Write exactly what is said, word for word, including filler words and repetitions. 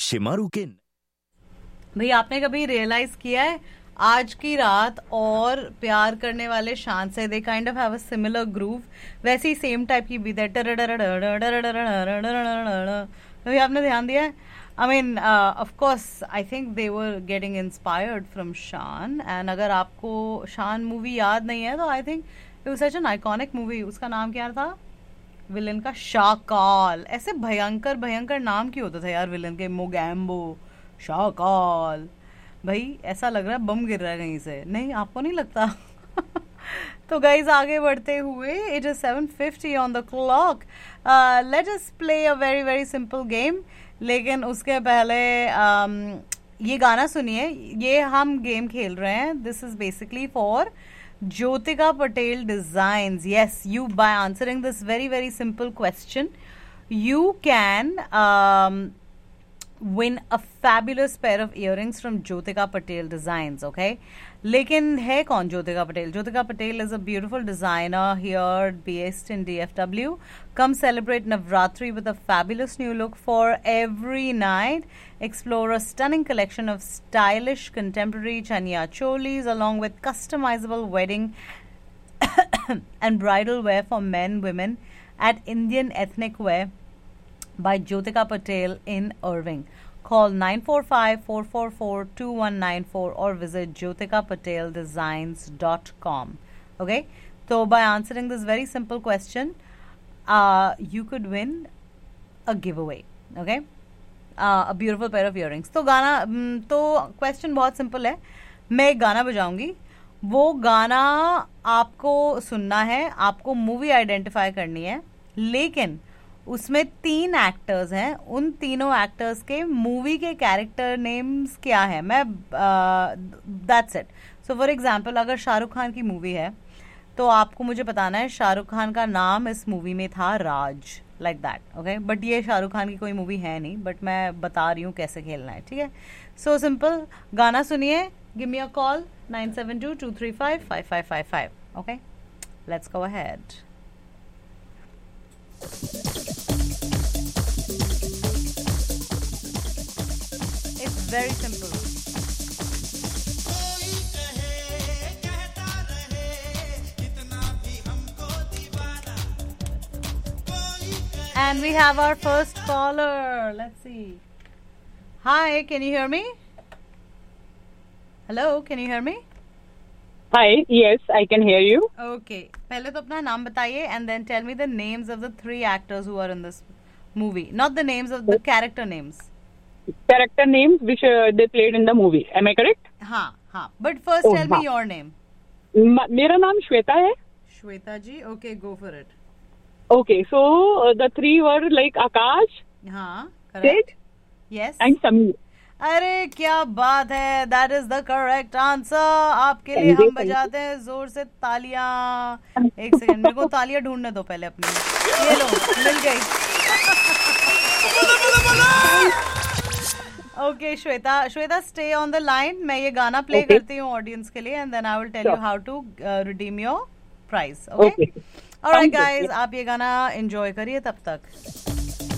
शिमारू के। भाई आपने कभी रियलाइज किया है आज की रात और प्यार करने वाले शान से they kind of have a similar groove, वैसी सेम टाइप की बीट है। कभी आपने ध्यान दिया है? I mean, uh, of course, I think they were getting inspired from Shaan. And अगर आपको शान मूवी याद नहीं है तो I think it was such an iconic movie. उसका नाम क्या था विलन का? शाकाल। ऐसे भयंकर भयंकर नाम क्यों होता था यार विलन के? मोगैम्बो, शाकाल। भाई ऐसा लग रहा है बम गिर रहा है कहीं से। नहीं, आपको नहीं लगता? तो गाइज आगे बढ़ते हुए, it is seven fifty on the clock. Let us play a very very simple game. लेकिन उसके पहले um, ये गाना सुनिए। ये हम गेम खेल रहे हैं, this is basically for Jyotika Patel designs. Yes, you bye answering this very very simple question you can win a fabulous pair of earrings from Jyotika Patel Designs, okay? लेकिन है कौन Jyotika Patel? Jyotika Patel is a beautiful designer here based in D F W. Come celebrate Navratri with a fabulous new look for every night. Explore a stunning collection of stylish contemporary chaniya cholis along with customizable wedding and bridal wear for men, women at Indian Ethnic Wear by Jyotika Patel in Irving. Call nine four five, four four four, two one nine four or visit jyotika patel designs dot com. Okay? So by answering this very simple question, uh, you could win a giveaway. Okay? Uh, a beautiful pair of earrings. तो गाना तो question बहुत simple है. मैं एक गाना बजाऊंगी, वो गाना आपको सुनना है, आपको मूवी आइडेंटिफाई करनी है, लेकिन उसमें तीन एक्टर्स हैं, उन तीनों एक्टर्स के मूवी के कैरेक्टर नेम्स क्या है? मैं that's it. So for example, अगर शाहरुख खान की मूवी है तो आपको मुझे बताना है शाहरुख खान का नाम इस मूवी में था राज, लाइक दैट। ओके, बट ये शाहरुख खान की कोई मूवी है नहीं, बट मैं बता रही हूँ कैसे खेलना है, ठीक है? सो सिंपल, गाना सुनिए, give me a call nine seven to, to three five, five five five five. Okay, let's go ahead. It's very simple. And we have our first caller. Let's see. Hi, can you hear me? Hello, can you hear me? Hi, yes, I can hear you. Okay. पहले तो अपना नाम बताइए and then tell me the names of the three actors who are in this movie. Not the names of the character names. Character names which uh, they played in the movie. Am I correct? हाँ हाँ. But first oh, tell हाँ. me your name. Ma- मेरा नाम श्वेता है. श्वेता जी. Okay, go for it. Okay, so uh, the three were like Akash, हाँ, correct. Sid, yes, and Sameer. अरे क्या बात है, that is the correct answer. आपके लिए हम बजाते हैं जोर से तालियां। एक सेकंड, मेरे को तालियां ढूंढने दो पहले अपनी। ये लो, मिल गई। Okay Shweta, Shweta stay on the line. मैं ये गाना प्ले okay. करती हूँ ऑडियंस के लिए and then I will tell you how to redeem your prize. Okay, alright guys, आप ये गाना एंजॉय करिए तब तक।